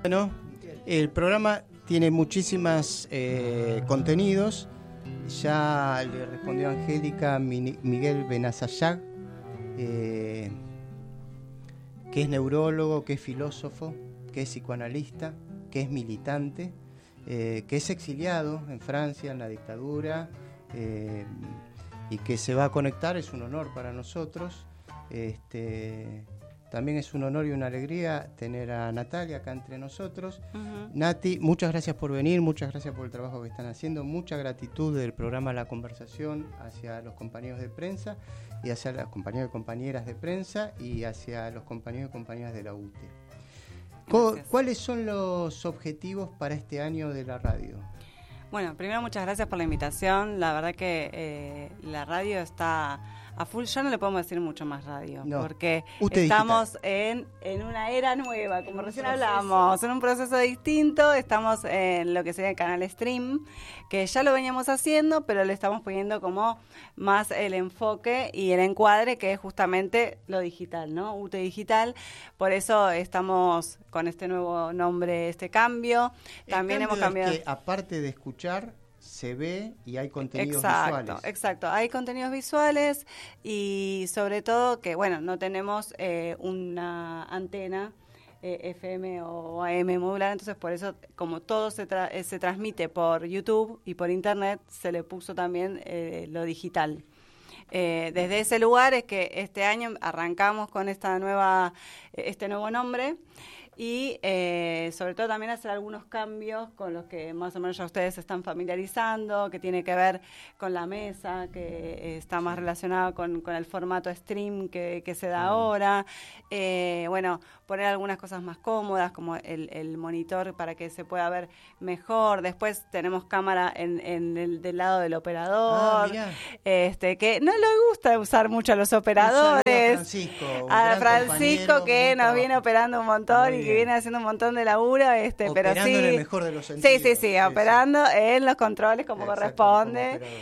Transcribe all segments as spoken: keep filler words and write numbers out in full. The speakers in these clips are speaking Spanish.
Bueno, el programa tiene muchísimos eh, contenidos. Ya le respondió Angélica Miguel Benazayag, eh, que es neurólogo, que es filósofo, que es psicoanalista, que es militante, eh, que es exiliado en Francia en la dictadura, eh, y que se va a conectar. Es un honor para nosotros. Este, también es un honor y una alegría tener a Natalia acá entre nosotros. Uh-huh. Nati, muchas gracias por venir, muchas gracias por el trabajo que están haciendo, mucha gratitud del programa La Conversación hacia los compañeros de prensa y hacia los compañeros y compañeras de prensa y hacia los compañeros y compañeras de la U T E. Gracias. ¿Cuáles son los objetivos para este año de la radio? Bueno, primero muchas gracias por la invitación. La verdad que eh, la radio está a full. Ya no le podemos decir mucho más radio, no, porque estamos en, en una era nueva, como recién hablamos, en un proceso distinto. Estamos en lo que sería el canal Stream, que ya lo veníamos haciendo, pero le estamos poniendo como más el enfoque y el encuadre, que es justamente lo digital, ¿no? U T E Digital. Por eso estamos con este nuevo nombre, este cambio. También el cambio hemos cambiado. Es que, aparte de escuchar, se ve y hay contenidos exacto, visuales. Exacto, hay contenidos visuales y sobre todo que, bueno, no tenemos eh, una antena eh, F M o A M modular, entonces por eso, como todo se, tra- eh, se transmite por YouTube y por Internet, se le puso también eh, lo digital. Eh, desde ese lugar es que este año arrancamos con esta nueva, este nuevo nombre. Y eh, sobre todo también hacer algunos cambios con los que más o menos ya ustedes se están familiarizando, que tiene que ver con la mesa, que está más relacionado con, con el formato stream que, que se da ahora. Eh, bueno, poner algunas cosas más cómodas, como el, el monitor para que se pueda ver mejor. Después tenemos cámara en, en el del lado del operador, ah, este que no le gusta usar mucho a los operadores. A Francisco, a Francisco que nos viene operando un montón y que viene haciendo un montón de laburo, este, operando pero sí, en el mejor de los sentidos. Sí, sí, sí, sí operando sí. en los controles como exacto, corresponde. Como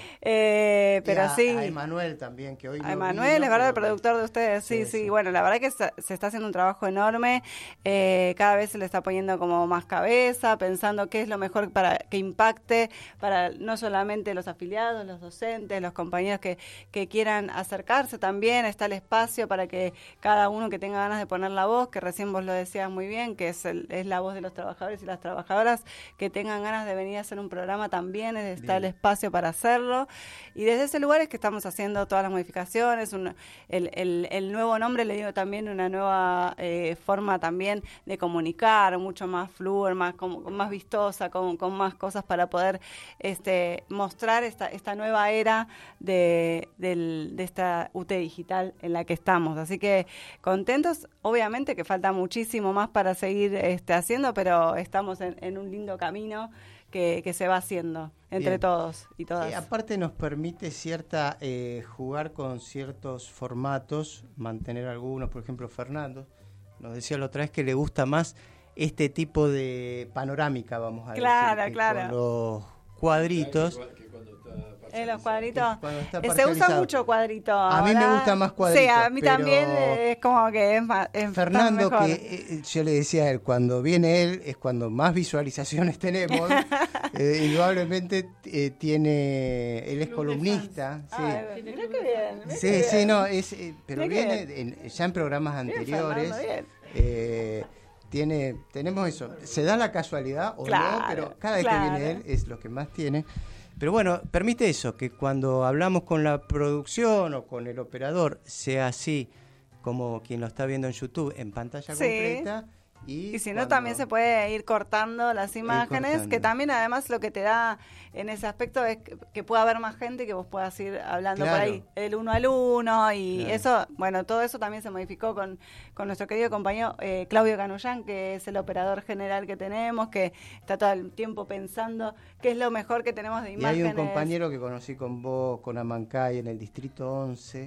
eh, pero a, sí. A Emanuel también, que hoy A no Emanuel, vino, es verdad, el pero... productor de ustedes, sí, sí, sí, sí. Bueno, la verdad que se, se está haciendo un trabajo enorme, eh, cada vez se le está poniendo como más cabeza, pensando qué es lo mejor para que impacte para no solamente los afiliados, los docentes, los compañeros que, que quieran acercarse también, está el espacio para que cada uno que tenga ganas de poner la voz, que recién vos lo decías muy bien, que es, el, es la voz de los trabajadores y las trabajadoras, que tengan ganas de venir a hacer un programa también, está el espacio para hacerlo, y desde ese lugar es que estamos haciendo todas las modificaciones, un, el, el, el nuevo nombre le dio también una nueva eh, forma también de comunicar, mucho más fluida, más, con, con más vistosa, con, con más cosas para poder este, mostrar esta, esta nueva era de, del, de esta U T E Digital en la que estamos, así que contentos, obviamente que falta muchísimo más para seguir Este, haciendo, pero estamos en, en un lindo camino que, que se va haciendo entre Bien. todos y todas. Eh, aparte nos permite cierta eh, jugar con ciertos formatos, mantener algunos, por ejemplo Fernando nos decía la otra vez que le gusta más este tipo de panorámica, vamos a claro, decir, claro. con los cuadritos. Claro, que, que En los cuadritos. Eh, se usa mucho cuadrito. A ahora. mí me gusta más cuadrito. Sí, a mí también es como que es más. Es Fernando, mejor. que eh, yo le decía a él, cuando viene él es cuando más visualizaciones tenemos. eh, indudablemente eh, tiene. Él es columnista. Sí, Ay, mira qué bien. Mira sí, qué sí, bien. no, es, eh, pero Mira viene en, ya en programas bien, anteriores. Fernando, bien. Eh, tiene, tenemos eso. Se da la casualidad o claro, no, pero cada vez claro. que viene él es lo que más tiene. Pero bueno, permite eso, que cuando hablamos con la producción o con el operador, sea así como quien lo está viendo en YouTube, en pantalla sí. completa. Y, y si no, también se puede ir cortando las imágenes, cortando. Que también además lo que te da en ese aspecto es que, que pueda haber más gente, que vos puedas ir hablando claro. por ahí el uno al uno y claro. eso, bueno, todo eso también se modificó con, con nuestro querido compañero eh, Claudio Canullán, que es el operador general que tenemos, que está todo el tiempo pensando qué es lo mejor que tenemos de imágenes. Y hay un compañero que conocí con vos, con Amancay, en el Distrito once,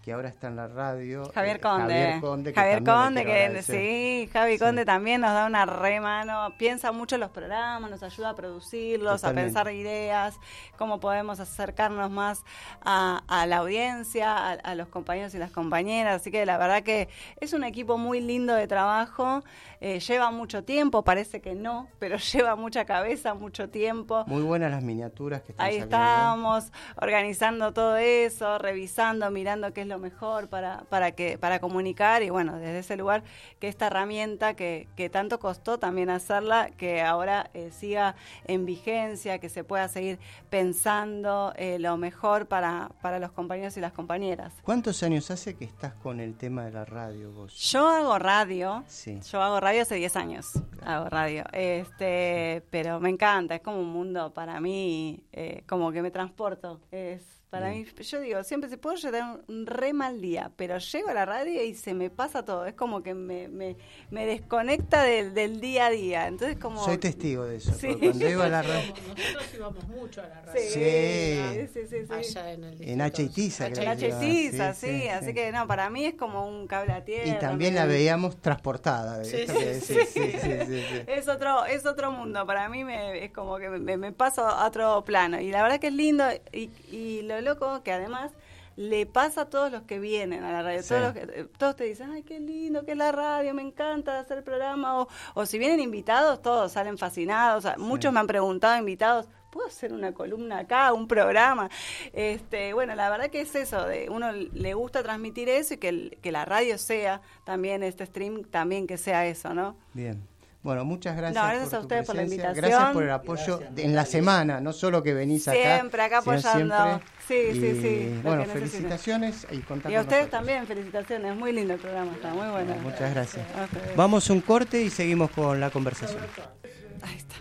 que ahora está en la radio. Javier eh, Conde. Javier Conde, que, Javier Conde, que sí, sí, Javi sí. Conde también nos da una re mano, piensa mucho en los programas, nos ayuda a producirlos, Totalmente. a pensar ideas, cómo podemos acercarnos más a, a la audiencia, a, a los compañeros y las compañeras, así que la verdad que es un equipo muy lindo de trabajo, eh, lleva mucho tiempo, parece que no, pero lleva mucha cabeza, mucho tiempo. Muy buenas las miniaturas que están Ahí saliendo. estamos, organizando todo eso, revisando, mirando qué es lo mejor para, para que para comunicar y bueno, desde ese lugar que esta herramienta que, que tanto costó también hacerla, que ahora eh, siga en vigencia, que se pueda seguir pensando eh, lo mejor para, para los compañeros y las compañeras. ¿Cuántos años hace que estás con el tema de la radio vos? Yo hago radio, sí. yo hago radio hace diez años, claro. hago radio, este, pero me encanta, es como un mundo para mí, eh, como que me transporto, es para Bien. mí, yo digo, siempre se puede llegar un re mal día, pero llego a la radio y se me pasa todo, es como que me, me, me desconecta del, del día a día, entonces como... Soy testigo de eso, sí. cuando iba a la radio... Nosotros íbamos mucho a la radio. Sí, sí, sí, sí, sí. Allá en el En H. Itiza, En H. Itiza, sí, sí, sí, así que no, para mí es como un cable a tierra. Y también la veíamos transportada. Sí, sí, sí, sí, sí, sí, sí, sí, sí. Es otro, es otro mundo, para mí me, es como que me, me paso a otro plano, y la verdad que es lindo, y, y lo loco que además le pasa a todos los que vienen a la radio, sí. todos, los que, todos te dicen, ay, qué lindo que es la radio, me encanta hacer programa, o, o si vienen invitados, todos salen fascinados, o sea, sí. muchos me han preguntado, invitados, ¿puedo hacer una columna acá, un programa? Este, bueno, la verdad que es eso, de uno le gusta transmitir eso y que, el, que la radio sea también, este stream también que sea eso, ¿no? Bien. Bueno, muchas gracias. No, gracias por a ustedes por la invitación. Gracias por el apoyo gracias, en la semana, no solo que venís acá. Siempre acá apoyando. Siempre. Sí, y, sí, sí. Bueno, felicitaciones y contacto. Y a ustedes también, felicitaciones. Muy lindo el programa, está muy bueno. Muchas gracias. Vamos a un corte y seguimos con la conversación. Ahí está.